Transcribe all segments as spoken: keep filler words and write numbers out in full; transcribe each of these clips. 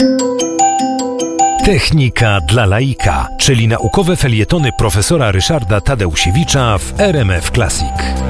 Technika dla laika, czyli naukowe felietony profesora Ryszarda Tadeusiewicza w R M F Classic.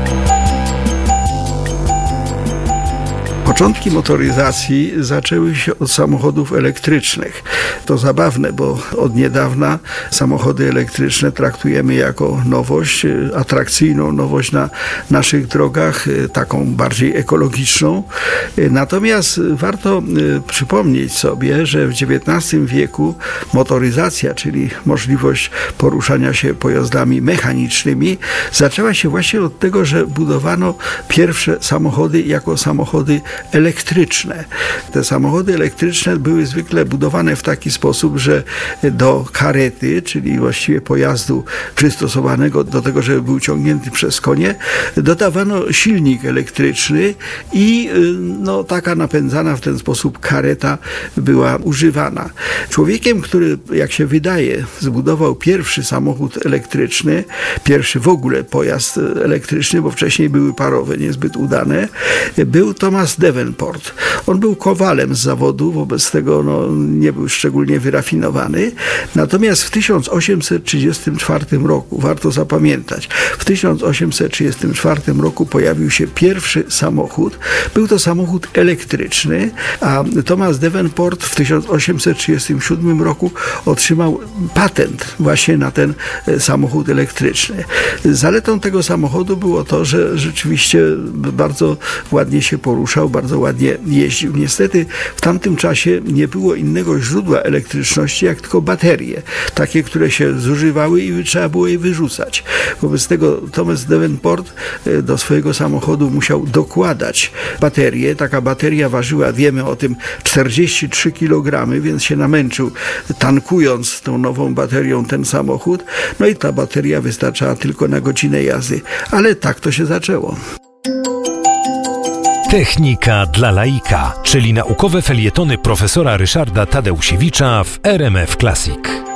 Początki motoryzacji zaczęły się od samochodów elektrycznych. To zabawne, bo od niedawna samochody elektryczne traktujemy jako nowość, atrakcyjną nowość na naszych drogach, taką bardziej ekologiczną. Natomiast warto przypomnieć sobie, że w dziewiętnastym wieku motoryzacja, czyli możliwość poruszania się pojazdami mechanicznymi, zaczęła się właśnie od tego, że budowano pierwsze samochody jako samochody elektryczne. Te samochody elektryczne były zwykle budowane w taki sposób, że do karety, czyli właściwie pojazdu przystosowanego do tego, żeby był ciągnięty przez konie, dodawano silnik elektryczny i no, taka napędzana w ten sposób kareta była używana. Człowiekiem, który, jak się wydaje, zbudował pierwszy samochód elektryczny, pierwszy w ogóle pojazd elektryczny, bo wcześniej były parowe, niezbyt udane, był Thomas Davenport. On był kowalem z zawodu, wobec tego no, nie był szczególnie wyrafinowany. Natomiast w tysiąc osiemset trzydziestym czwartym roku, warto zapamiętać, w tysiąc osiemset trzydziestym czwartym roku pojawił się pierwszy samochód. Był to samochód elektryczny, a Thomas Davenport w tysiąc osiemset trzydziestym siódmym roku otrzymał patent właśnie na ten samochód elektryczny. Zaletą tego samochodu było to, że rzeczywiście bardzo ładnie się poruszał, bardzo ładnie jeździł. Niestety w tamtym czasie nie było innego źródła elektryczności jak tylko baterie. Takie, które się zużywały i trzeba było je wyrzucać. Wobec tego Thomas Davenport do swojego samochodu musiał dokładać baterię. Taka bateria ważyła, wiemy o tym, czterdzieści trzy kilogramy, więc się namęczył tankując tą nową baterią ten samochód. No i ta bateria wystarczała tylko na godzinę jazdy. Ale tak to się zaczęło. Technika dla laika, czyli naukowe felietony profesora Ryszarda Tadeusiewicza w R M F Classic.